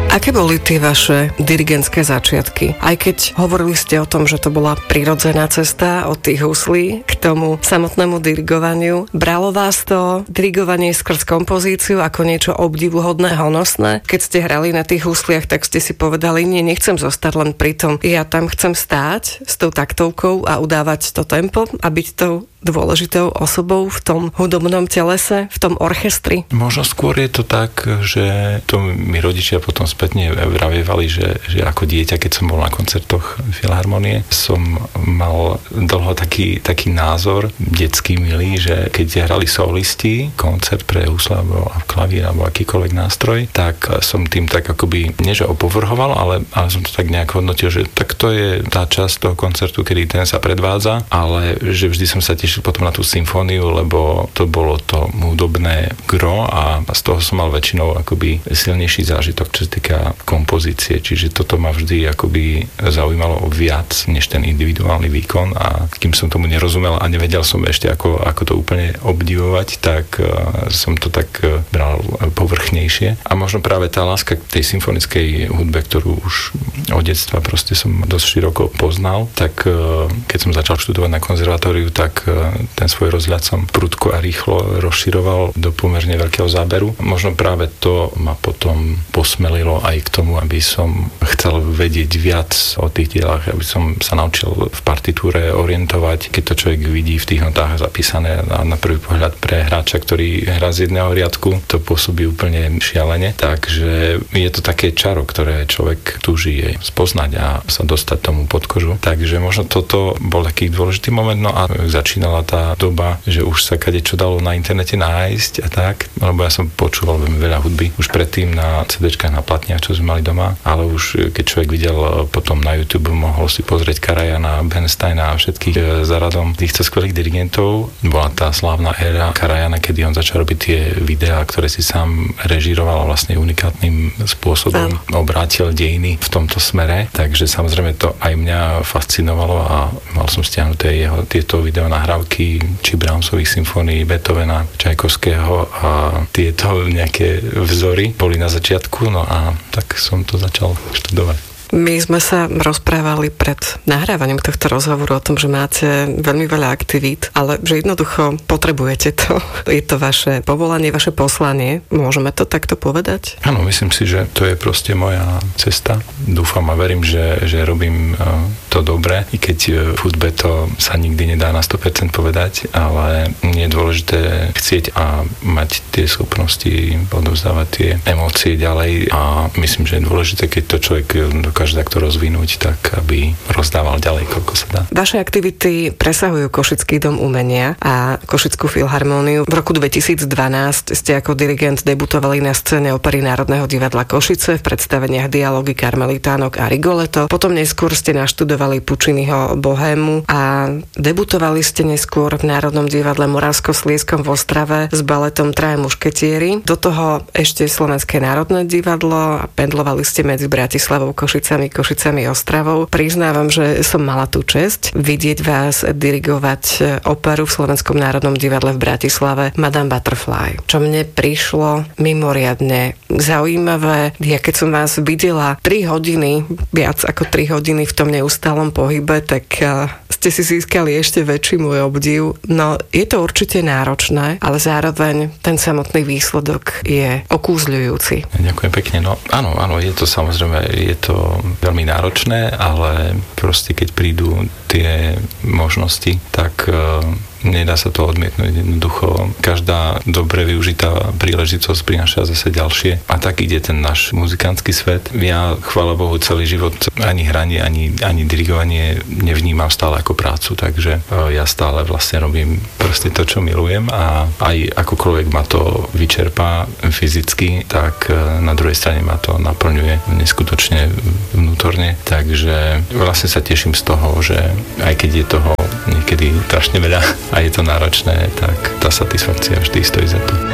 Aké boli tie vaše dirigentské začiatky? Aj keď hovorili ste o tom, že to bola prirodzená cesta od tých huslí k tomu samotnému dirigovaniu, bralo vás to dirigovanie skrz kompozíciu ako niečo obdivuhodné, honosné? Keď ste hrali na tých husliach, tak ste si povedali, nie, nechcem zostať len pri tom. Ja tam chcem stáť s tou taktovkou a udávať to tempo a byť tou dôležitou osobou v tom hudobnom telese, v tom orchestri? Možno skôr je to tak, že to mi rodičia potom spätne vravievali, že ako dieťa, keď som bol na koncertoch Filharmonie, som mal dlho taký názor detský milý, že keď hrali solisti koncert pre husle alebo klavír alebo akýkoľvek nástroj, tak som tým tak akoby, nie že opovrhoval, ale som to tak nejak hodnotil, že tak to je tá časť toho koncertu, kedy ten sa predvádza, ale že vždy som sa tešil potom na tú symfóniu, lebo to bolo to hudobné gro a z toho som mal väčšinou akoby silnejší zážitok, čo sa týka kompozície, čiže toto ma vždy akoby zaujímalo viac než ten individuálny výkon a kým som tomu nerozumel a nevedel som ešte ako to úplne obdivovať, tak som to tak bral povrchnejšie a možno práve tá láska k tej symfonickej hudbe, ktorú už od detstva proste som dosť široko poznal, tak keď som začal študovať na konzervatóriu, tak ten svoj rozhľad som prudko a rýchlo rozširoval do pomerne veľkého záberu. Možno práve to ma potom posmelilo aj k tomu, aby som chcel vedieť viac o tých dielach, aby som sa naučil v partitúre orientovať, keď to človek vidí v tých notách zapísané a na prvý pohľad pre hráča, ktorý hrá z jedného riadku, to pôsobí úplne šialene. Takže je to také čaro, ktoré človek túži spoznať a sa dostať tomu pod kožu. Takže možno toto bol taký dôležitý moment, no a začínala tá doba, že už sa kadečo dalo na internete nájsť a tak, lebo ja som počúval veľmi veľa hudby už predtým na CDčkách, na platniach, čo sme mali doma, ale už keď človek videl potom na YouTube, mohol si pozrieť Karajana, Bernsteina a všetkých za radom týchto skvelých dirigentov. Bola tá slávna éra Karajana, kedy on začal robiť tie videá, ktoré si sám režíroval a vlastne unikátnym spôsobom obrátil dejiny v tomto smere. Takže samozrejme to aj mňa fascinovalo a mal som stiahnuté tieto videonahrávky či Brahmsových symfónií, Beethovena, Čajkovského a tieto nejaké vzory boli na začiatku, no a tak som to začal študovať. My sme sa rozprávali pred nahrávaním tohto rozhovoru o tom, že máte veľmi veľa aktivít, ale že jednoducho potrebujete to. Je to vaše povolanie, vaše poslanie. Môžeme to takto povedať? Áno, myslím si, že to je proste moja cesta. Dúfam a verím, že robím to dobre, i keď v hudbe to sa nikdy nedá na 100% povedať, ale nie je dôležité chcieť a mať tie schopnosti odovzdávať tie emócie ďalej a myslím, že je dôležité, keď to človek dokáže takto rozvinúť, tak aby rozdával ďalej, koľko sa dá. Vaše aktivity presahujú Košický dom umenia a Košickú filharmóniu. V roku 2012 ste ako dirigent debutovali na scéne opery Národného divadla Košice v predstaveniach Dialógy karmelitánok a Rigoletto. Potom neskôr ste naštudovali Pucciniho Bohému a debutovali ste neskôr v Národnom divadle Moravsko-Sliezskom v Ostrave s baletom Traja mušketieri. Do toho ešte Slovenské národné divadlo a pendlovali ste medzi Bratislavou, Košicami, Ostravou. Priznávam, že som mala tú česť vidieť vás dirigovať operu v Slovenskom národnom divadle v Bratislave Madame Butterfly, čo mne prišlo mimoriadne zaujímavé. Ja keď som vás videla 3 hodiny, viac ako 3 hodiny v tom neustálom pohybe, tak ste si získali ešte väčší môj obdiv. No, je to určite náročné, ale zároveň ten samotný výsledok je okúzľujúci. Ďakujem pekne. No, áno, je to samozrejme, je to veľmi náročné, ale proste keď prídu tie možnosti, tak nedá sa to odmietnúť. Jednoducho každá dobre využitá príležitosť prináša zase ďalšie. A tak ide ten náš muzikantský svet. Ja, chvála Bohu, celý život ani hranie, ani dirigovanie nevnímam stále ako prácu, takže ja stále vlastne robím proste to, čo milujem a aj akokoľvek ma to vyčerpá fyzicky, tak na druhej strane ma to naplňuje neskutočne vnútorne. Takže vlastne sa teším z toho, že aj keď je toho niekedy strašne veľa a je to náročné, tak tá satisfakcia vždy stojí za to.